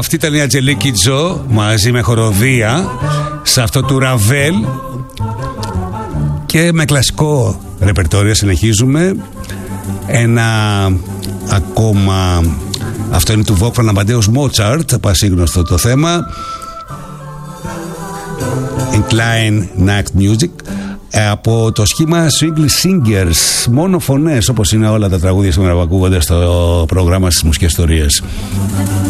Αυτή ήταν η Αντζελίκη Τζο μαζί με χοροδία σε αυτό του Ραβέλ. Και με κλασικό ρεπερτόριο συνεχίζουμε. Ένα ακόμα, αυτό είναι του Wolfgang Amadeus Mozart, πασίγνωστο το θέμα. Incline Nacht Music, από το σχήμα Swingly Singers. Μόνο φωνές, όπως είναι όλα τα τραγούδια σήμερα που ακούγονται στο πρόγραμμα στις μουσικές ιστορίες.